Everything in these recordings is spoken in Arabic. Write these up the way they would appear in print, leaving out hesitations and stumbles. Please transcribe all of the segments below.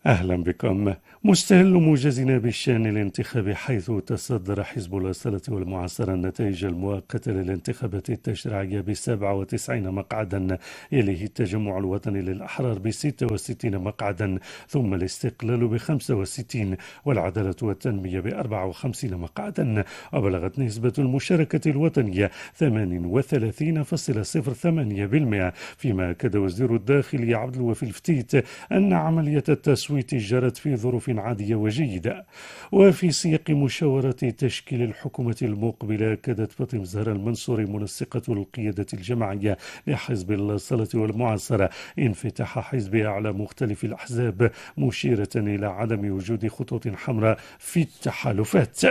أهلا بكم. مستهل موجزنا بالشأن الانتخابي، حيث تصدر حزب الأصالة والمعاصرة النتائج المؤقتة للانتخابات التشريعية ب97 مقعدا، يليه التجمع الوطني للأحرار ب66 مقعدا، ثم الاستقلال ب65 والعدالة والتنمية ب54 مقعدا. وبلغت نسبة المشاركة الوطنية 38.08%، فيما أكد وزير الداخلية عبد الوفي الفتيت أن عملية التصويت جرت في ظروف عادية وجيدة. وفي سياق مشاورة تشكيل الحكومة المقبلة، أكدت فاطمة زهراء المنصوري منسقة القيادة الجماعية لحزب الأصالة والمعاصرة انفتاح حزبها على مختلف الأحزاب، مشيرة إلى عدم وجود خطوط حمراء في التحالفات.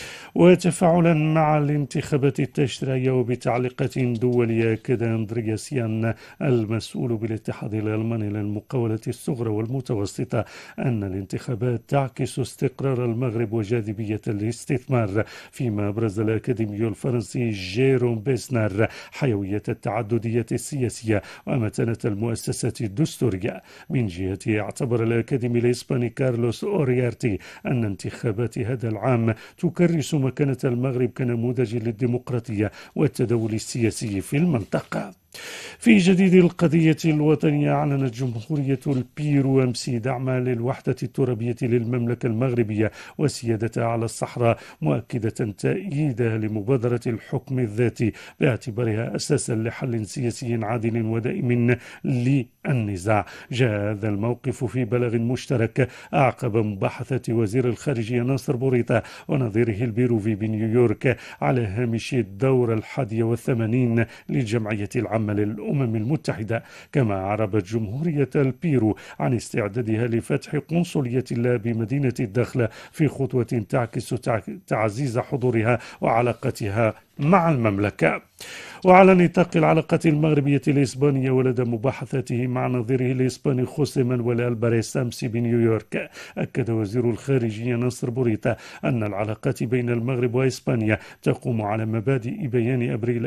وتفاعلا مع الانتخابات التشريعية وبتعليقات دولية، أكد أندرياس يان المسؤول بالاتحاد الألماني للمقاولة الصغرى والمتوسطة أن الانتخابات تعكس استقرار المغرب وجاذبية الاستثمار، فيما أبرز الأكاديمي الفرنسي جيروم بيسنر حيوية التعددية السياسية ومتانة المؤسسات الدستورية. من جهته اعتبر الأكاديمي الإسباني كارلوس أوريارتي أن انتخابات هذا العام تكرس مكانة المغرب كنموذج للديمقراطية والتداول السياسي في المنطقة. في جديد القضية الوطنية، أعلنت جمهورية البيرو أمس دعمها للوحدة الترابية للمملكة المغربية وسيادتها على الصحراء، مؤكدة تأييدها لمبادرة الحكم الذاتي باعتبارها أساسا لحل سياسي عادل ودائم للنزاع. جاء هذا الموقف في بلاغ مشترك أعقب مباحثة وزير الخارجية ناصر بوريطة ونظيره البيروفي بنيويورك على هامش الدورة 81 للجمعية العامة للأمم المتحدة. كما أعربت جمهورية البيرو عن استعدادها لفتح قنصلية لها بمدينة الداخلة، في خطوة تعكس تعزيز حضورها وعلاقتها مع المملكة. وعلى نطاق العلاقات المغربية الإسبانية، ولدى مباحثاته مع نظيره الإسباني خوسيه مانويل ألباريس أمس بنيويورك، أكد وزير الخارجية ناصر بوريطة أن العلاقات بين المغرب وإسبانيا تقوم على مبادئ بيان أبريل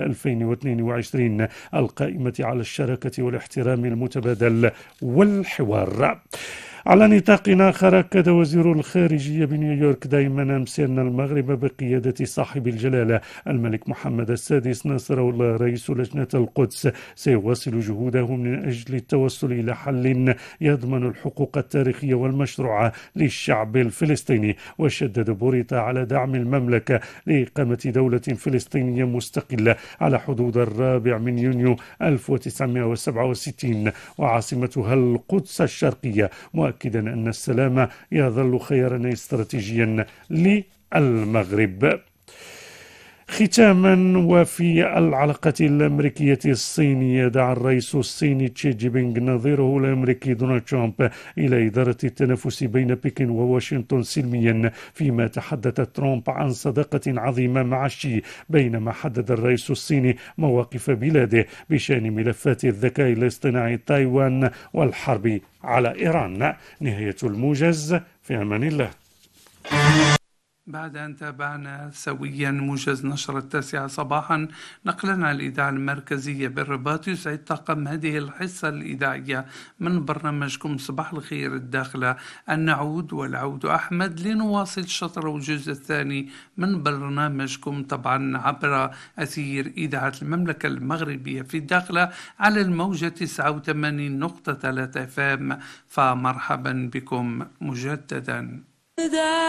2022 القائمة على الشراكة والاحترام المتبادل والحوار. على نطاق آخر، أكد وزير الخارجية بنيويورك دائما أمس أن المغرب بقيادة صاحب الجلالة الملك محمد السادس ناصر الله رئيس لجنة القدس سيواصل جهوده من أجل التوصل إلى حل يضمن الحقوق التاريخية والمشروعة للشعب الفلسطيني. وشدد بوريطة على دعم المملكة لإقامة دولة فلسطينية مستقلة على حدود 4 يونيو 1967 وعاصمتها القدس الشرقية، مؤكدا أن السلام يظل خيارا استراتيجيا للمغرب. ختاما، وفي العلاقة الأمريكية الصينية، دعا الرئيس الصيني تشي جي بينغ نظيره الأمريكي دونالد ترامب إلى إدارة التنافس بين بكين وواشنطن سلميا، فيما تحدث ترامب عن صداقة عظيمة مع شي، بينما حدد الرئيس الصيني مواقف بلاده بشأن ملفات الذكاء الاصطناعي تايوان والحرب على إيران. نهاية الموجز، في أمان الله. بعد أن تابعنا سويا موجز نشرة 9 صباحا نقلا على الإذاعة المركزية بالرباط، يسعد طاقم هذه الحصة الإذاعية من برنامجكم صباح الخير الداخلة أن نعود والعود أحمد لنواصل الشطر والجزء الثاني من برنامجكم، طبعا عبر أثير إذاعة المملكة المغربية في الداخلة على الموجة 89.3 FM. فمرحبا بكم مجددا.